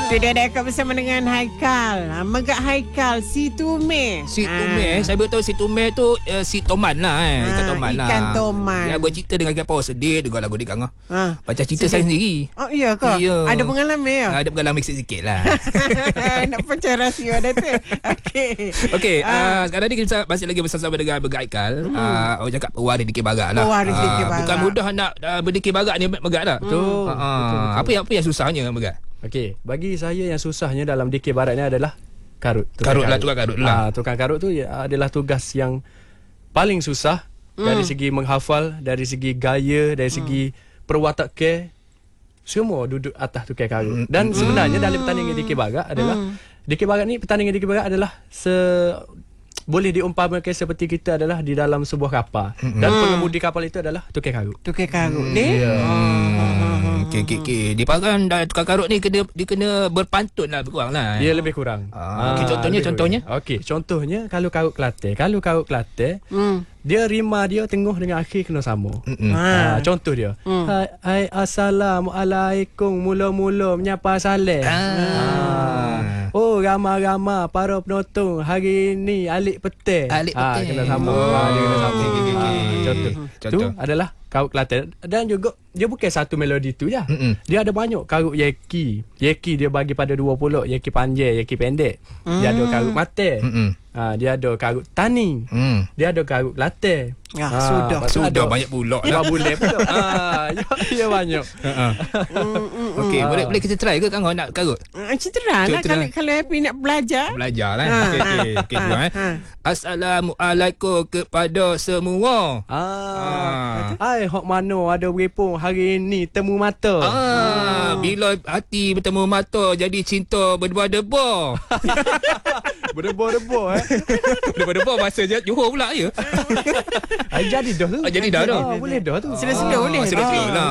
Itu dia dekat bersama dengan Haikal. Megak Haikal, si Tume. Si Tume, saya betul si Tume tu si Toman lah ikan Toman lah. Ikan Toman. Dia buat cerita dengan apa sedih dengar lagu dia kan. Macam cerita sedih. saya sendiri. Oh iya ke? Iya. Ada pengalaman ya? Ada pengalaman sikit-sikit lah. Nak pecah rahsia dah tu. Okey, sekarang ni kita masih lagi bersama dengan Megak Haikal. Orang cakap pewaris dikir barat lah. Pewaris dikir barat. Bukan mudah nak berdikir barat ni Megak dah. Betul. Apa yang susahnya Megak? Okey, bagi saya yang susahnya dalam dikir barat ni adalah karut. Tukang karut lah. Tukang karut tu adalah tugas yang paling susah dari segi menghafal, dari segi gaya, dari segi perwatakan. Semua duduk atas tukang karut. Dan sebenarnya dalam pertandingan dikir barat adalah dikir barat ni, pertandingan dikir barat adalah boleh diumpamakan seperti kita adalah di dalam sebuah kapal. Dan pengemudi kapal itu adalah tukang karut. Tukang karut ni? Okey. Di pagan tukang karut ni dia kena berpantun lah kurang lah. Dia lebih kurang. Okey, contohnya. Okey, contohnya kalau karut Kelantan, dia rima dia tengah dengan akhir kena sama. Contoh dia. Hai assalamualaikum, mula-mula menyapa saleh. Oh ramah-ramah para penonton hari ni alik petang. Kena sama. Dia kena sama. Contoh. Tu adalah karut Kelantan. Dan juga dia bukan satu melodi tu je. Dia ada banyak karut yeki. Yeki dia bagi pada dua pulak, yeki panjang, yeki pendek. Dia ada karut mata. Dia ada karut tani. Dia ada karut latte. Sudah banyak pulak dah boleh pula. Ya banyak. Okey, boleh kita try ke Kang nak karut? Citra lah kalau happy nak belajar. Belajar lah. Okey. Assalamualaikum kepada semua. Hai hok mano ada beripung hari ni temu mata. Bila hati bertemu mata jadi cinta berdebar-debar. Berdebar-debar Berdebar bahasa Johor pula ya. Jadi dah tu. Jadi dah tu. Boleh dah tu. Sila-sila boleh. Sila-sila lah.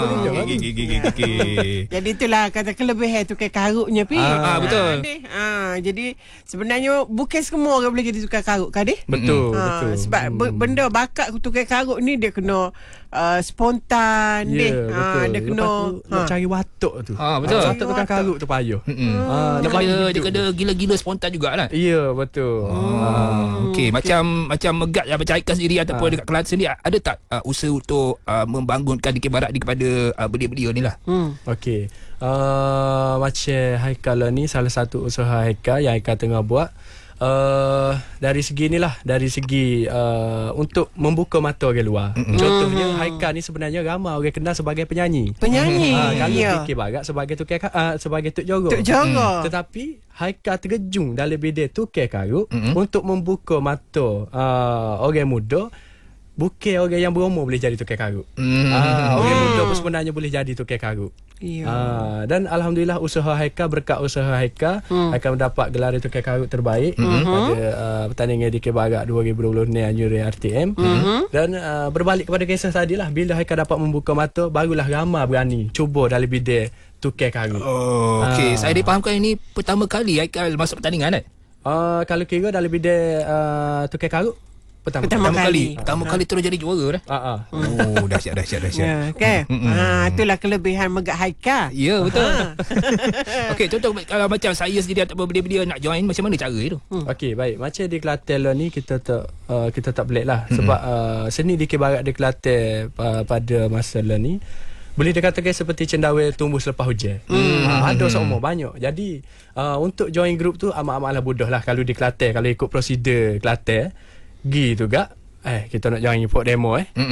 Jadi itulah kata kelebihan tukang karutnya pi. Betul. Jadi sebenarnya bukan semua orang boleh jadi tukang karut kan deh? Betul. Sebab benda bakat tukang karut ni dia kena spontan deh. Dia kena nak cari watuk tu. Betul. Watuk tukang karut tu payah. Dia kena gila-gila spontan jugalah. Ya, betul. Okey, macam Megak yang macam Haikal sendiri ataupun dekat Kelantan sendiri, ada tak usaha untuk membangunkan dikir barat ni kepada belia-belia ni lah? Okey. Macam Haikal ni salah satu usaha Haikal yang Haikal tengah buat. Dari segi ni lah, dari segi untuk membuka mata orang luar. Contohnya Haikal ni sebenarnya ramai orang kenal sebagai penyanyi. Kalau dikir barat sebagai sebagai tuk jorok. Tetapi Haikal terjun dalam bidang tukar karut untuk membuka mata orang muda. Bukan orang yang berumur boleh jadi tukar karut. Orang muda pun sebenarnya boleh jadi tukar karut. Dan alhamdulillah usaha Haikal, berkat usaha Haikal, Haikal mendapat gelar tukar karut terbaik pada pertandingan dikir barat 2020 ni Anjuri RTM. Dan berbalik kepada kisah tadi lah, bila Haikal dapat membuka mata, barulah ramai berani cuba dalam bidang tukar karut. Okey, saya dipahamkan ini pertama kali Haikal masuk pertandingan kan? Kalau kira dalam bidang tukar karut Pertama kali terus jadi juara dah. Dahsyat. Okay. Itulah kelebihan Megak Haikal. Ya, betul. Okey, contoh kalau macam saya sendiri ataupun belia-belia nak join, macam mana cara itu? Okey, baik. Macam di Kelantan ni kita tak pelik lah. Sebab seni dikir barat di Kelantan pada masa ni boleh dikatakan seperti cendawai tumbuh selepas hujan. Ada seumur banyak. Jadi untuk join group tu amat-amatlah mudah lah. Kalau di Kelantan, kalau ikut prosedur Kelantan, gitu gak kita nak join import demo